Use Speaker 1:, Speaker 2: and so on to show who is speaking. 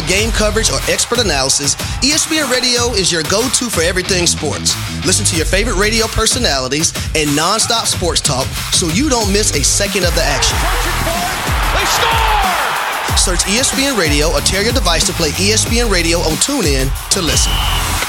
Speaker 1: game coverage or expert analysis, ESPN Radio is your go-to for everything sports. Listen to your favorite radio personalities and non-stop sports talk so you don't miss a second of the action.
Speaker 2: They score!
Speaker 1: Search ESPN Radio or tear your device to play ESPN Radio on TuneIn to listen.